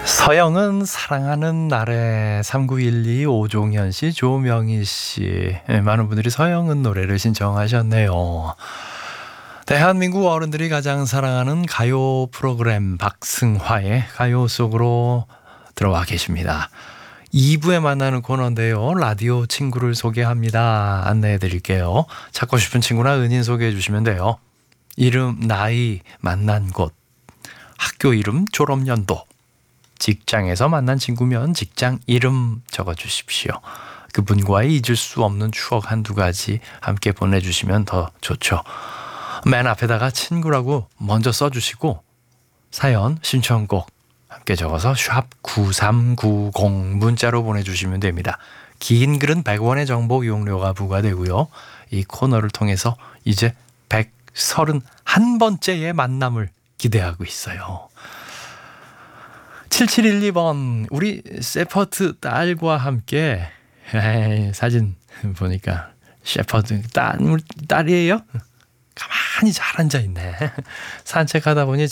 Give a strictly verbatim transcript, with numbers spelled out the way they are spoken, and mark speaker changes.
Speaker 1: 서영은 사랑하는 날에 삼구일이 오종현 씨, 조명희 씨, 예, 많은 분들이 서영은 노래를 신청하셨네요. 대한민국 어른들이 가장 사랑하는 가요 프로그램 박승화의 가요 속으로 들어와 계십니다. 이 부에 만나는 코너인데요. 라디오 친구를 소개합니다. 안내해 드릴게요. 찾고 싶은 친구나 은인 소개해 주시면 돼요. 이름, 나이, 만난 곳, 학교 이름, 졸업연도, 직장에서 만난 친구면 직장 이름 적어주십시오. 그분과의 잊을 수 없는 추억 한두 가지 함께 보내주시면 더 좋죠. 맨 앞에다가 친구라고 먼저 써주시고 사연, 신청곡 함께 적어서 샵 구삼구공 문자로 보내주시면 됩니다. 긴 글은 백 원의 정보 이용료가 부과되고요. 이 코너를 통해서 이제 백삼십일 번째의 만남을 기대하고 있어요. 칠칠일이 번 우리 세퍼드 딸과 함께 에이, 사진 보니까 셰퍼드 딸, 딸이에요? 가만히 잘 앉아있네. 산책하다 보니